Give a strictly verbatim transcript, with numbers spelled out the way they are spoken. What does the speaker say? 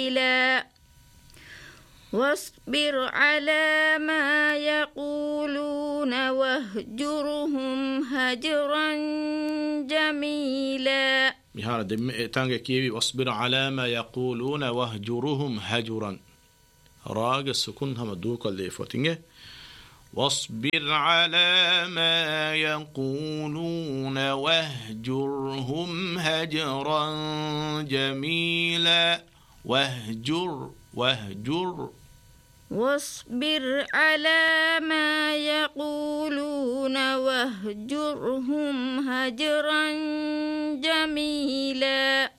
جميلا واصبر على ما يقولون واهجرهم هجرا جميلا. مهارة دم تانجا كيبي واصبر على ما يقولون واهجرهم هجرا راج السكون هم دوك اللي فوتينجه واصبر على ما يقولون واهجرهم هجرا جميلا واهجر واهجر واصبر على ما يقولون واهجرهم هجرا جميلا